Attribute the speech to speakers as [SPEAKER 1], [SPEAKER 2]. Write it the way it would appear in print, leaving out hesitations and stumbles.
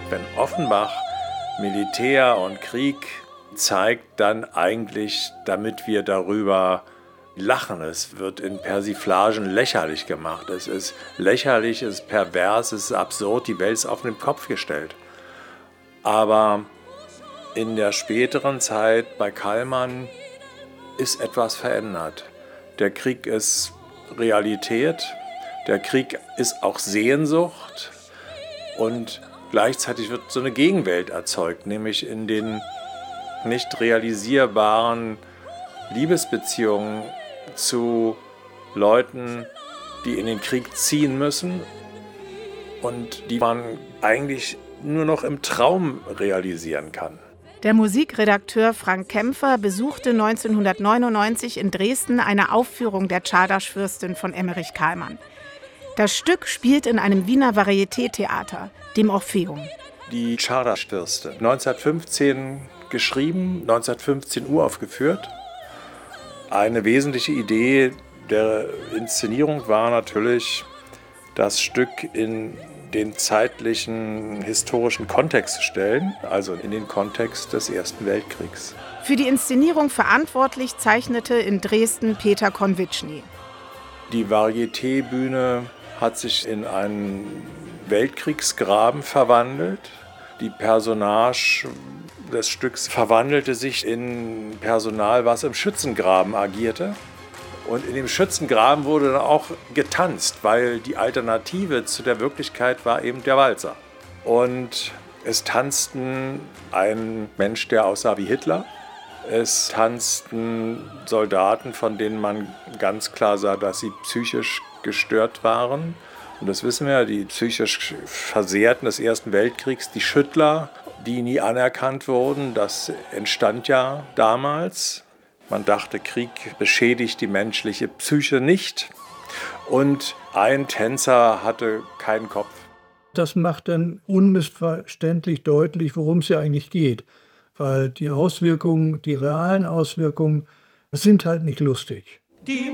[SPEAKER 1] Wenn Offenbach Militär und Krieg zeigt, dann eigentlich, damit wir darüber lachen. Es wird in Persiflagen lächerlich gemacht. Es ist lächerlich, es ist pervers, es ist absurd, die Welt ist auf den Kopf gestellt. Aber in der späteren Zeit bei Kallmann ist etwas verändert. Der Krieg ist Realität, der Krieg ist auch Sehnsucht und gleichzeitig wird so eine Gegenwelt erzeugt, nämlich in den nicht realisierbaren Liebesbeziehungen zu Leuten, die in den Krieg ziehen müssen und die man eigentlich nur noch im Traum realisieren kann.
[SPEAKER 2] Der Musikredakteur Frank Kämpfer besuchte 1999 in Dresden eine Aufführung der Czardas-Fürstin von Emmerich Kallmann. Das Stück spielt in einem Wiener Varieté-Theater, dem Orpheum.
[SPEAKER 1] Die Czardas-Fürstin, 1915 geschrieben, 1915 uraufgeführt. Eine wesentliche Idee der Inszenierung war natürlich, das Stück in den zeitlichen, historischen Kontext zu stellen, also in den Kontext des Ersten Weltkriegs.
[SPEAKER 2] Für die Inszenierung verantwortlich zeichnete in Dresden Peter Konwitschny.
[SPEAKER 1] Die Varieté-Bühne hat sich in einen Weltkriegsgraben verwandelt. Die Personage des Stücks verwandelte sich in Personal, was im Schützengraben agierte. Und in dem Schützengraben wurde dann auch getanzt, weil die Alternative zu der Wirklichkeit war eben der Walzer. Und es tanzten ein Mensch, der aussah wie Hitler. Es tanzten Soldaten, von denen man ganz klar sah, dass sie psychisch gestört waren. Und das wissen wir, die psychisch Versehrten des Ersten Weltkriegs, die Schüttler, die nie anerkannt wurden, das entstand ja damals. Man dachte, Krieg beschädigt die menschliche Psyche nicht. Und ein Tänzer hatte keinen Kopf.
[SPEAKER 3] Das macht dann unmissverständlich deutlich, worum es ja eigentlich geht. Weil die Auswirkungen, die realen Auswirkungen, sind halt nicht lustig.
[SPEAKER 4] Die